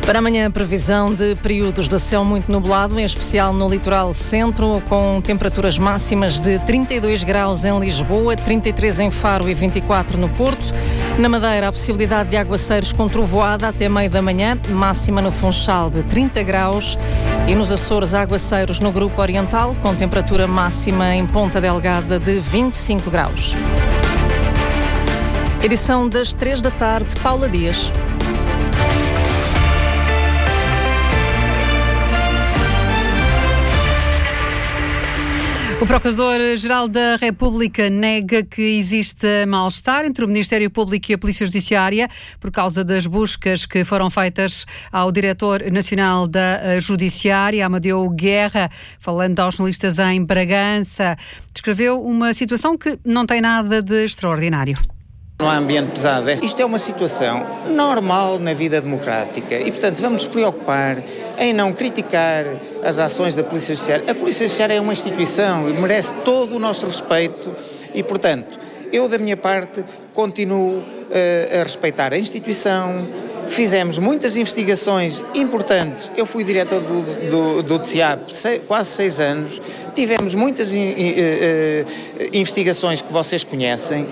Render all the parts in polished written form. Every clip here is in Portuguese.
Para amanhã, previsão de períodos de céu muito nublado, em especial no litoral centro, com temperaturas máximas de 32 graus em Lisboa, 33 em Faro e 24 no Porto. Na Madeira, a possibilidade de aguaceiros com trovoada até meio da manhã, máxima no Funchal de 30 graus. E nos Açores, aguaceiros no Grupo Oriental, com temperatura máxima em Ponta Delgada de 25 graus. Edição das 3 da tarde, Paula Dias. O Procurador-Geral da República nega que existe mal-estar entre o Ministério Público e a Polícia Judiciária por causa das buscas que foram feitas ao Diretor Nacional da Judiciária, Amadeu Guerra, falando aos jornalistas em Bragança, descreveu uma situação que não tem nada de extraordinário. Não há ambiente pesado. Isto é uma situação normal na vida democrática e, portanto, vamos nos preocupar em não criticar as ações da Polícia Judiciária. A Polícia Judiciária é uma instituição e merece todo o nosso respeito e, portanto, eu, da minha parte, continuo a respeitar a instituição. Fizemos muitas investigações importantes. Eu fui diretor do TSIAP quase 6 anos. Tivemos muitas investigações que vocês conhecem.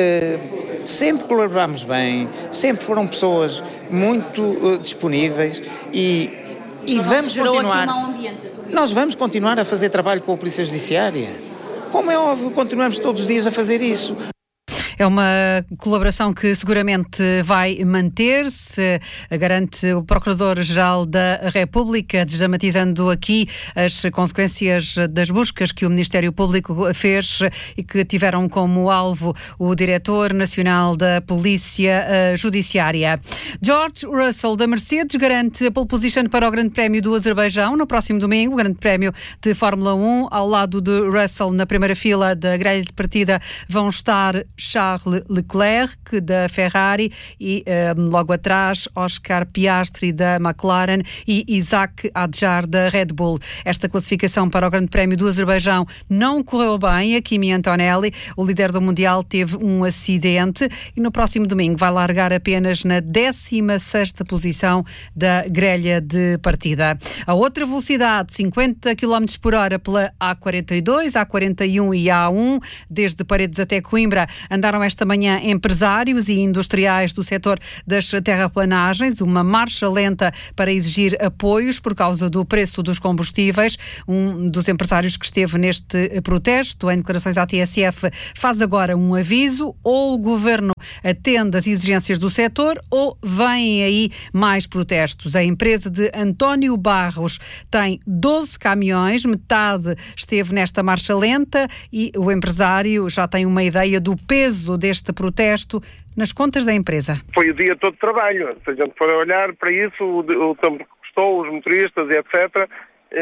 Sempre colaborámos bem, sempre foram pessoas muito disponíveis e vamos continuar. Nós vamos continuar a fazer trabalho com a Polícia Judiciária. Como é óbvio, continuamos todos os dias a fazer isso. É uma colaboração que seguramente vai manter-se, garante o Procurador-Geral da República, desdramatizando aqui as consequências das buscas que o Ministério Público fez e que tiveram como alvo o Diretor Nacional da Polícia Judiciária. George Russell da Mercedes garante a pole position para o Grande Prémio do Azerbaijão no próximo domingo, o Grande Prémio de Fórmula 1. Ao lado de Russell, na primeira fila da grelha de partida, vão estar Charles Leclerc da Ferrari e logo atrás Oscar Piastri da McLaren e Isaac Adjar da Red Bull. Esta classificação para o Grande Prémio do Azerbaijão não correu bem. A Kimi Antonelli, o líder do Mundial, teve um acidente e no próximo domingo vai largar apenas na 16ª posição da grelha de partida. A outra velocidade, 50 km por hora pela A42, A41 e A1, desde Paredes até Coimbra, andaram esta manhã empresários e industriais do setor das terraplanagens, uma marcha lenta para exigir apoios por causa do preço dos combustíveis. Um dos empresários que esteve neste protesto, em declarações à TSF, faz agora um aviso: ou o governo atende às exigências do setor ou vêm aí mais protestos. A empresa de António Barros tem 12 caminhões, metade esteve nesta marcha lenta e o empresário já tem uma ideia do peso deste protesto nas contas da empresa. Foi o dia todo de trabalho. Se a gente for olhar para isso, o tempo que custou, os motoristas e etc.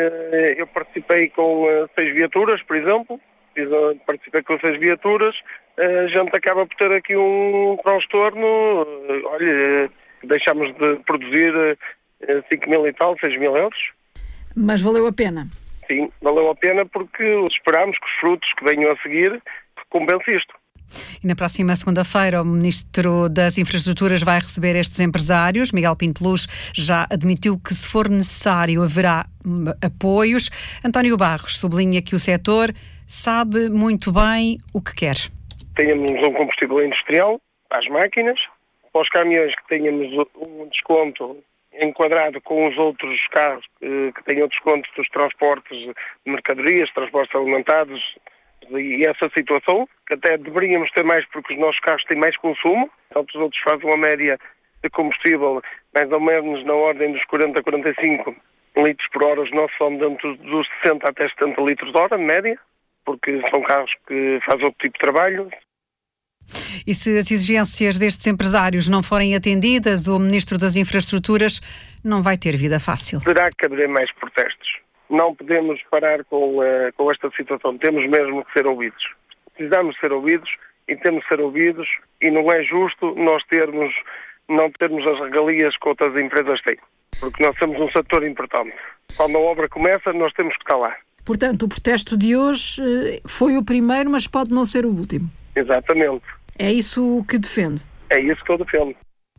Eu participei com 6 viaturas, por exemplo. Participei com 6 viaturas. A gente acaba por ter aqui um transtorno. Olha, deixámos de produzir 5 mil e tal, 6 mil euros. Mas valeu a pena? Sim, valeu a pena porque esperámos que os frutos que venham a seguir compensem isto. E na próxima segunda-feira o Ministro das Infraestruturas vai receber estes empresários. Miguel Pinto Luz já admitiu que, se for necessário, haverá apoios. António Barros sublinha que o setor sabe muito bem o que quer. Tenhamos um combustível industrial para as máquinas, para os caminhões que tenhamos um desconto enquadrado com os outros carros que tenham desconto dos transportes de mercadorias, transportes alimentados, e essa situação, que até deveríamos ter mais porque os nossos carros têm mais consumo, enquanto os outros fazem uma média de combustível mais ou menos na ordem dos 40 a 45 litros por hora, os nossos são dentro dos 60 até 70 litros de hora, média, porque são carros que fazem outro tipo de trabalho. E se as exigências destes empresários não forem atendidas, o Ministro das Infraestruturas não vai ter vida fácil. Terá que haver mais protestos. Não podemos parar com esta situação. Temos mesmo que ser ouvidos. Precisamos ser ouvidos e temos que ser ouvidos, e não é justo nós não termos as regalias que outras empresas têm. Porque nós temos um setor importante. Quando a obra começa, nós temos que estar lá. Portanto, o protesto de hoje foi o primeiro, mas pode não ser o último. Exatamente. É isso que defende? É isso que eu defendo.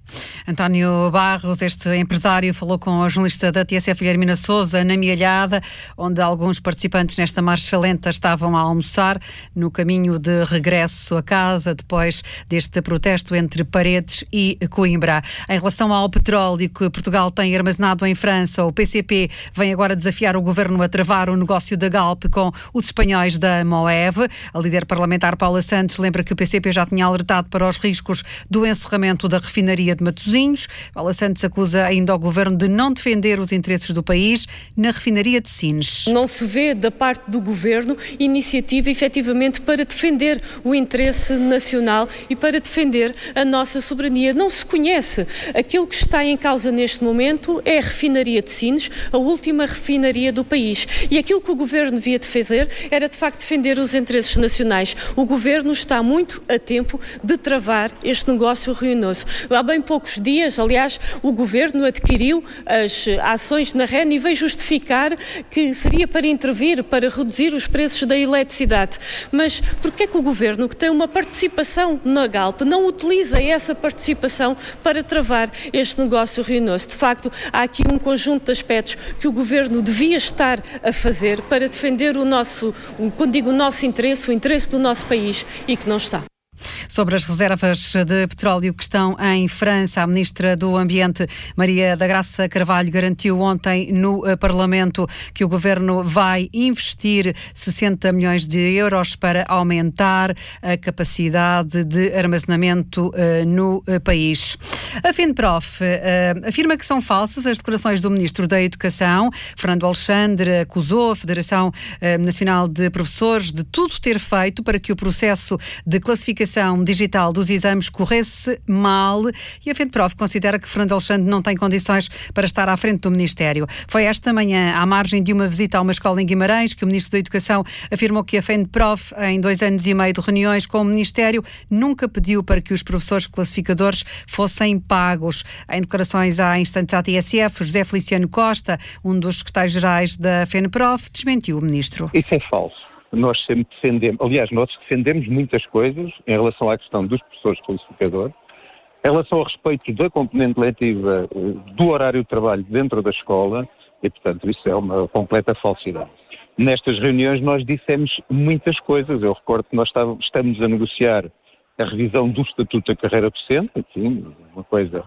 António Barros, este empresário, falou com a jornalista da TSF Guilhermina Sousa na Mialhada, onde alguns participantes nesta marcha lenta estavam a almoçar no caminho de regresso a casa depois deste protesto entre Paredes e Coimbra. Em relação ao petróleo que Portugal tem armazenado em França, o PCP vem agora desafiar o governo a travar o negócio da Galp com os espanhóis da Moeve. A líder parlamentar Paula Santos lembra que o PCP já tinha alertado para os riscos do encerramento da refinaria de Matosinhos. Paula Santos acusa ainda o governo de não defender os interesses do país na refinaria de Sines. Não se vê da parte do governo iniciativa efetivamente para defender o interesse nacional e para defender a nossa soberania. Não se conhece. Aquilo que está em causa neste momento é a refinaria de Sines, a última refinaria do país. E aquilo que o governo devia de fazer era de facto defender os interesses nacionais. O governo está muito a tempo de travar este negócio ruinoso. Há bem poucos dias, aliás, o governo adquiriu as ações na REN e veio justificar que seria para intervir, para reduzir os preços da eletricidade. Mas porquê é que o governo, que tem uma participação na Galp, não utiliza essa participação para travar este negócio ruinoso? De facto, há aqui um conjunto de aspectos que o governo devia estar a fazer para defender o nosso, quando digo o nosso interesse, o interesse do nosso país, e que não está. Sobre as reservas de petróleo que estão em França, a Ministra do Ambiente, Maria da Graça Carvalho, garantiu ontem no Parlamento que o Governo vai investir 60 milhões de euros para aumentar a capacidade de armazenamento no país. A FENPROF afirma que são falsas as declarações do Ministro da Educação. Fernando Alexandre acusou a Federação Nacional de Professores de tudo ter feito para que o processo de classificação digital dos exames corresse mal, e a FENPROF considera que Fernando Alexandre não tem condições para estar à frente do Ministério. Foi esta manhã, à margem de uma visita a uma escola em Guimarães, que o Ministro da Educação afirmou que a FENPROF, em 2 anos e meio de reuniões com o Ministério, nunca pediu para que os professores classificadores fossem pagos. Em declarações há instantes à TSF, José Feliciano Costa, um dos secretários-gerais da FENPROF, desmentiu o Ministro. Isso é falso. Nós sempre defendemos, aliás, nós defendemos muitas coisas em relação à questão dos professores classificadores, em relação ao respeito da componente letiva do horário de trabalho dentro da escola, e, portanto, isso é uma completa falsidade. Nestas reuniões nós dissemos muitas coisas. Eu recordo que nós estamos a negociar a revisão do Estatuto da Carreira Docente, enfim, uma coisa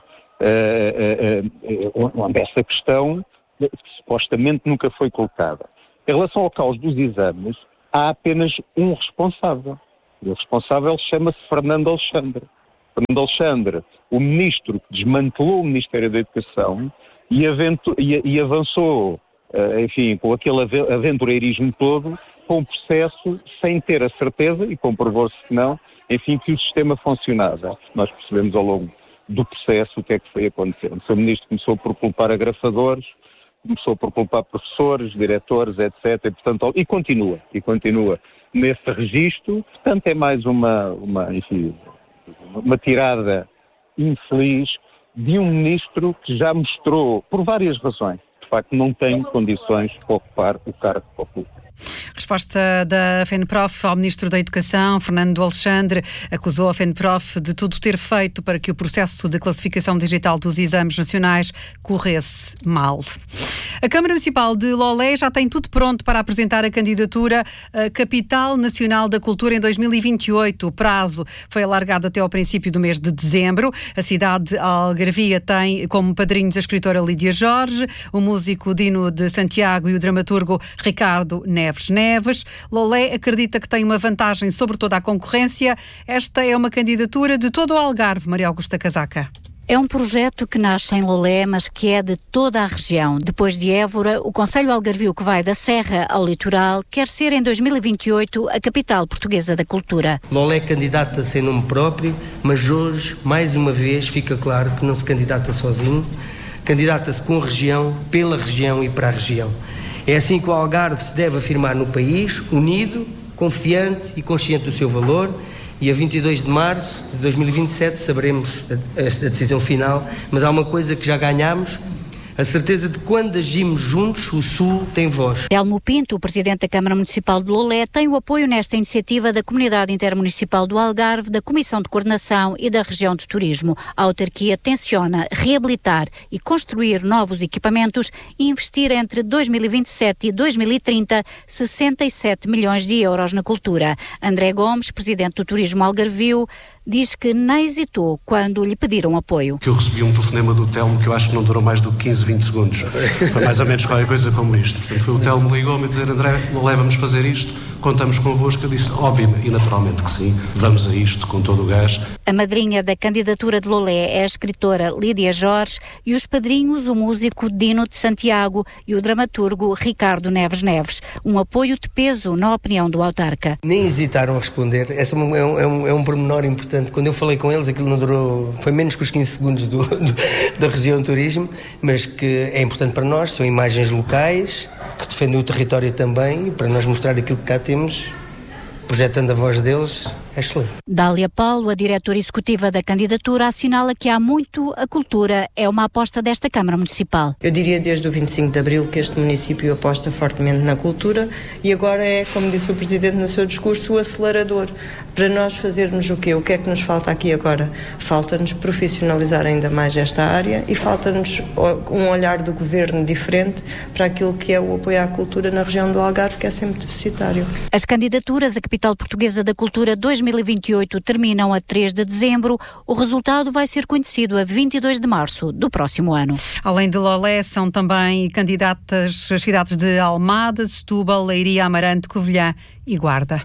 onde essa questão supostamente nunca foi colocada. Em relação ao caos dos exames, há apenas um responsável. O responsável chama-se Fernando Alexandre. Fernando Alexandre, o ministro que desmantelou o Ministério da Educação e avançou, enfim, com aquele aventureirismo todo, com o processo sem ter a certeza, e comprovou-se que não, enfim, que o sistema funcionava. Nós percebemos ao longo do processo o que é que foi acontecendo. O seu ministro começou por culpar agrafadores, começou por culpar professores, diretores, etc. E, portanto, continua nesse registro. Portanto, é mais uma tirada infeliz de um ministro que já mostrou, por várias razões, de facto não tem condições para ocupar o cargo que ocupa. Resposta da FENPROF ao Ministro da Educação, Fernando Alexandre, acusou a FENPROF de tudo ter feito para que o processo de classificação digital dos exames nacionais corresse mal. A Câmara Municipal de Lolé já tem tudo pronto para apresentar a candidatura à Capital Nacional da Cultura em 2028. O prazo foi alargado até ao princípio do mês de dezembro. A cidade de Algarvia tem como padrinhos a escritora Lídia Jorge, o músico Dino de Santiago e o dramaturgo Ricardo Neves. Lolé acredita que tem uma vantagem sobre toda a concorrência. Esta é uma candidatura de todo o Algarve, Maria Augusta Casaca. É um projeto que nasce em Lolé, mas que é de toda a região. Depois de Évora, o concelho algarvio que vai da Serra ao litoral quer ser em 2028 a capital portuguesa da cultura. Lolé candidata-se em nome próprio, mas hoje, mais uma vez, fica claro que não se candidata sozinho, candidata-se com a região, pela região e para a região. É assim que o Algarve se deve afirmar no país, unido, confiante e consciente do seu valor. E a 22 de março de 2027 saberemos a decisão final, mas há uma coisa que já ganhamos: A certeza de que quando agimos juntos, o Sul tem voz. Telmo Pinto, o presidente da Câmara Municipal de Lolé, tem o apoio nesta iniciativa da Comunidade Intermunicipal do Algarve, da Comissão de Coordenação e da Região de Turismo. A autarquia tenciona reabilitar e construir novos equipamentos e investir entre 2027 e 2030 67 milhões de euros na cultura. André Gomes, presidente do Turismo Algarvio, diz que nem hesitou quando lhe pediram apoio. Que eu recebi um telefonema do Telmo que eu acho que não durou mais do que 15, 20 segundos. Foi mais ou menos qualquer coisa como isto. Portanto, foi o Telmo ligou-me a dizer: André, leva-nos fazer isto, contamos convosco. Eu disse, óbvio e naturalmente que sim, vamos a isto com todo o gás. A madrinha da candidatura de Lolé é a escritora Lídia Jorge e os padrinhos o músico Dino de Santiago e o dramaturgo Ricardo Neves Neves. Um apoio de peso, na opinião do autarca. Nem hesitaram a responder. Esse é um pormenor importante. Quando eu falei com eles, aquilo não durou, foi menos que os 15 segundos da região de turismo, mas que é importante para nós, são imagens locais, que defendem o território também, e para nós mostrar aquilo que cá temos, projetando a voz deles, é excelente. Dália Paulo, a diretora executiva da candidatura, assinala que há muito a cultura é uma aposta desta Câmara Municipal. Eu diria desde o 25 de Abril que este município aposta fortemente na cultura e agora é, como disse o Presidente no seu discurso, o acelerador para nós fazermos o quê? O que é que nos falta aqui agora? Falta-nos profissionalizar ainda mais esta área e falta-nos um olhar do Governo diferente para aquilo que é o apoio à cultura na região do Algarve, que é sempre deficitário. As candidaturas à Capital Portuguesa da Cultura 2028 terminam a 3 de dezembro. O resultado vai ser conhecido a 22 de março do próximo ano. Além de Lolé, são também candidatas as cidades de Almada, Setúbal, Leiria, Amarante, Covilhã e Guarda.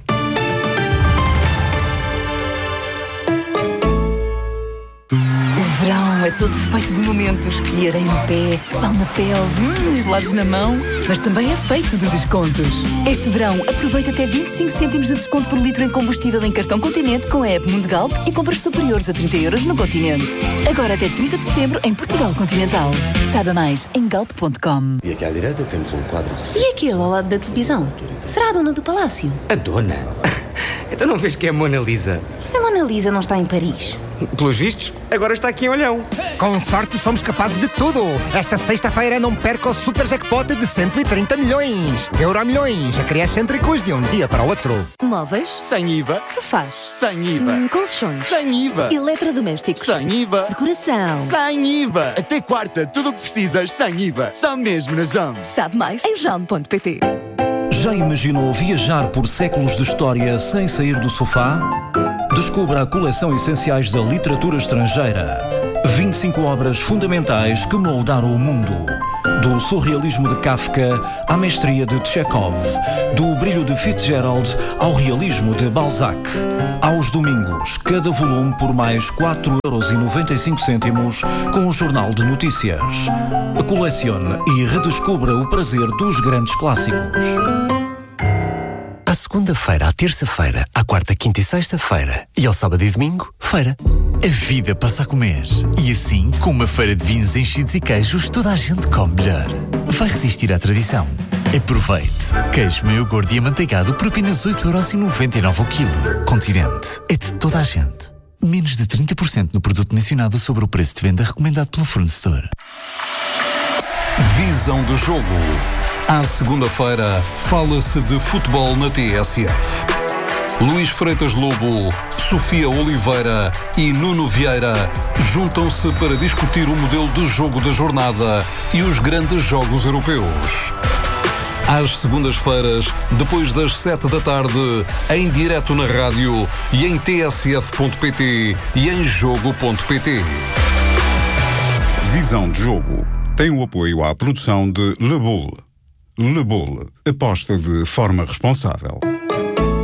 O verão é todo feito de momentos, de areia no pé, sal na pele, gelados na mão, mas também é feito de descontos. Este verão, aproveita até 25 cêntimos de desconto por litro em combustível em cartão Continente com a app Mundigalp e compras superiores a 30 euros no Continente. Agora até 30 de setembro em Portugal Continental. Saiba mais em galp.com. E aqui à direita temos um quadro de... E aquele ao lado da televisão? Será a dona do palácio? A dona? Então não vês que é a Mona Lisa? A Mona Lisa não está em Paris. Pelos vistos, agora está aqui em Olhão. Com sorte somos capazes de tudo. Esta sexta-feira não perca o super jackpot de 130 milhões. Euromilhões, acrescêntricos de um dia para o outro. Móveis? Sem IVA. Sofás? Sem IVA. Colchões? Sem IVA. Eletrodomésticos? Sem IVA. Decoração? Sem IVA. Até quarta, tudo o que precisas sem IVA. Só mesmo na JOM. Sabe mais em JOM.pt. Já imaginou viajar por séculos de história sem sair do sofá? Descubra a coleção Essenciais da Literatura Estrangeira. 25 obras fundamentais que moldaram o mundo. Do surrealismo de Kafka à mestria de Chekhov. Do brilho de Fitzgerald ao realismo de Balzac. Aos domingos, cada volume por mais 4,95 € com o Jornal de Notícias. Colecione e redescubra o prazer dos grandes clássicos. À segunda-feira, à terça-feira, à quarta, quinta e sexta-feira e ao sábado e domingo, feira. A vida passa a comer. E assim, com uma feira de vinhos enchidos e queijos, toda a gente come melhor. Vai resistir à tradição. Aproveite. Queijo meio gordo e amanteigado por apenas 8,99 € o quilo. Continente. É de toda a gente. Menos de 30% no produto mencionado sobre o preço de venda recomendado pelo fornecedor. Visão do jogo. À segunda-feira, fala-se de futebol na TSF. Luís Freitas Lobo, Sofia Oliveira e Nuno Vieira juntam-se para discutir o modelo de jogo da jornada e os grandes jogos europeus. Às segundas-feiras, depois das 7 da tarde, em direto na rádio e em tsf.pt e em jogo.pt. Visão de jogo. Tem o apoio à produção de Le Boule. Le Boule. Aposta de forma responsável.